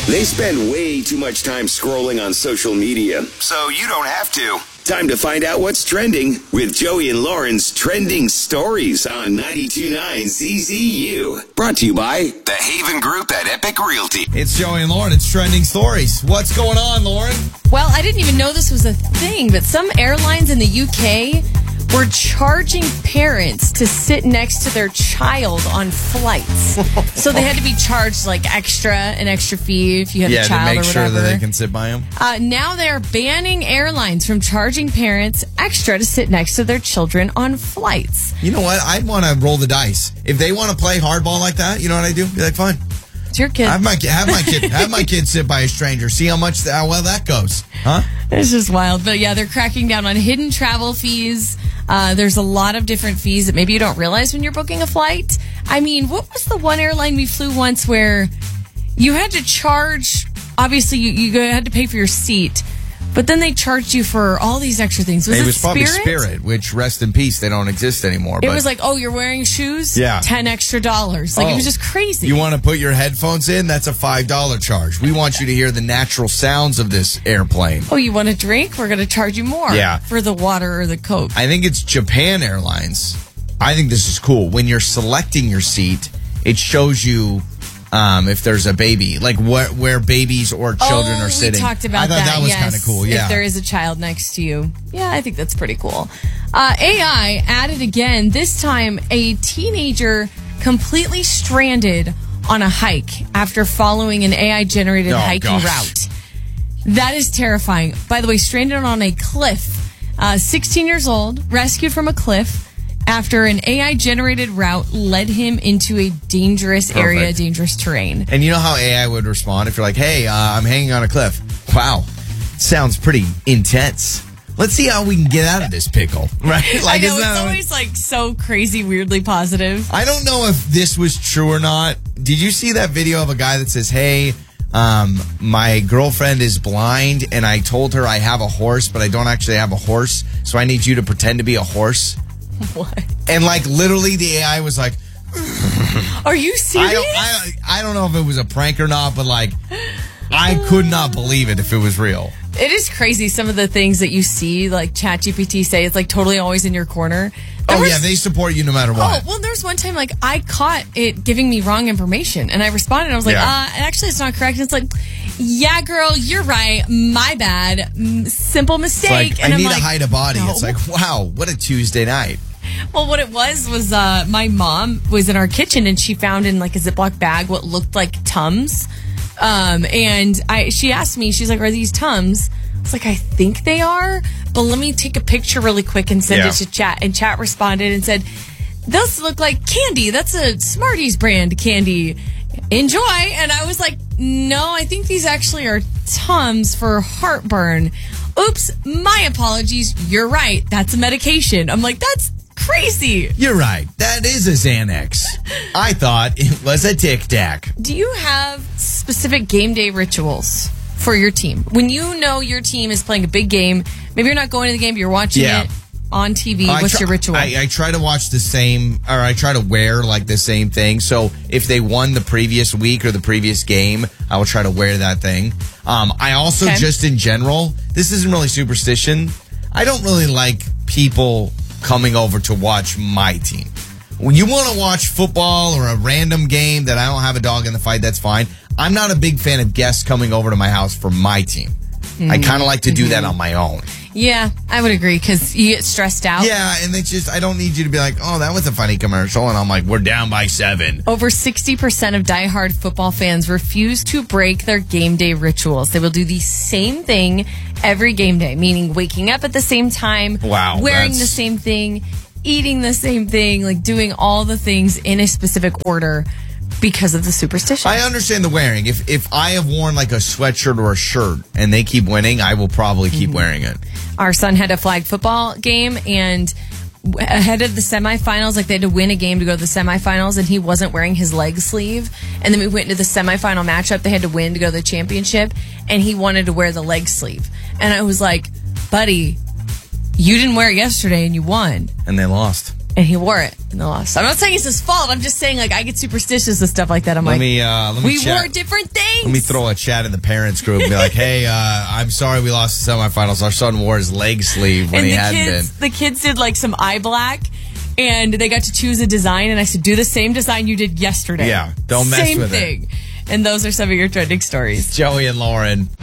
They spend way too much time scrolling on social media, so you don't have to. Time to find out what's trending with Joey and Lauren's Trending Stories on 92.9 CZU. Brought to you by the Haven Group at Epic Realty. It's Joey and Lauren. It's Trending Stories. What's going on, Lauren? Well, I didn't even know this was a thing, but some airlines in the UK were charging parents to sit next to their child on flights. So they had to be charged like an extra fee if you had a child to make or sure whatever. that they can sit by them. Now they're banning airlines from charging parents extra to sit next to their children on flights. You know what? I'd want to roll the dice. If they want to play hardball like that, you know what I do? Be like, fine. It's your kid. Have my kid sit by a stranger. See how well that goes. Huh? It's just wild. But yeah, they're cracking down on hidden travel fees. There's a lot of different fees that maybe you don't realize when you're booking a flight. I mean, what was the one airline we flew once where you had to charge, obviously you had to pay for your seat, but then they charged you for all these extra things. Was it probably Spirit, which, rest in peace, they don't exist anymore. It was like, oh, you're wearing shoes? Yeah. $10 extra. Like, it was just crazy. You want to put your headphones in? That's a $5 charge. We want you to hear the natural sounds of this airplane. Oh, you want a drink? We're going to charge you more for the water or the Coke. I think it's Japan Airlines. I think this is cool. When you're selecting your seat, it shows you if there's a baby, like where babies or children are sitting. We talked about that. I thought that was kind of cool. Yeah, if there is a child next to you, yeah, I think that's pretty cool. AI added again. This time, a teenager completely stranded on a hike after following an AI-generated hiking route. That is terrifying. By the way, stranded on a cliff. 16 years old, rescued from a cliff after an AI-generated route led him into a dangerous area, dangerous terrain. And you know how AI would respond if you're like, hey, I'm hanging on a cliff. Wow, sounds pretty intense. Let's see how we can get out of this pickle, right? Like, I know, it's always like so crazy, weirdly positive. I don't know if this was true or not. Did you see that video of a guy that says, hey, my girlfriend is blind and I told her I have a horse, but I don't actually have a horse, so I need you to pretend to be a horse? What? And like literally the AI was like, are you serious? I don't know if it was a prank or not, but like I could not believe it if it was real. It is crazy some of the things that you see like ChatGPT say. It's like totally always in your corner. They support you no matter what. Oh, well, there was one time like I caught it giving me wrong information and I responded. I was like, actually it's not correct. And it's like, yeah, girl, you're right. My bad. Simple mistake. It's like, I need to hide a body. No. It's like, wow, what a Tuesday night. Well, what it was my mom was in our kitchen and she found in like a Ziploc bag what looked like Tums. And she asked me, she's like, are these Tums? I was like, I think they are, but let me take a picture really quick and send it to Chat. And Chat responded and said, those look like candy. That's a Smarties brand candy. Enjoy. And I was like, no, I think these actually are Tums for heartburn. Oops, my apologies. You're right. That's a medication. I'm like, that's crazy. You're right. That is a Xanax. I thought it was a Tic Tac. Do you have specific game day rituals for your team? When you know your team is playing a big game, maybe you're not going to the game, but you're watching it on TV. What's your ritual? I try to watch the same, or I try to wear like the same thing. So if they won the previous week or the previous game, I will try to wear that thing. I also just in general, this isn't really superstition. I don't really like people coming over to watch my team. When you want to watch football or a random game that I don't have a dog in the fight, that's fine. I'm not a big fan of guests coming over to my house for my team. I kind of like to do that on my own. Yeah, I would agree because you get stressed out. Yeah, and it's just, I don't need you to be like, oh, that was a funny commercial. And I'm like, we're down by 7. Over 60% of diehard football fans refuse to break their game day rituals. They will do the same thing every game day, meaning waking up at the same time, wearing the same thing, eating the same thing, like doing all the things in a specific order because of the superstition. I understand the wearing. If I have worn like a sweatshirt or a shirt and they keep winning, I will probably keep wearing it. Our son had a flag football game and ahead of the semifinals, like they had to win a game to go to the semifinals and he wasn't wearing his leg sleeve. And then we went into the semifinal matchup. They had to win to go to the championship and he wanted to wear the leg sleeve. And I was like, buddy, you didn't wear it yesterday and you won. And they lost. And he wore it and they lost. I'm not saying it's his fault. I'm just saying, like, I get superstitious and stuff like that. I'm we check. wore different things. Thanks. Let me throw a chat in the parents group and be like, hey, I'm sorry we lost the semifinals. Our son wore his leg sleeve when he hadn't been. The kids did like some eye black, and they got to choose a design, and I said, do the same design you did yesterday. Yeah, don't mess with it. Same thing. And those are some of your trending stories. Joey and Lauren.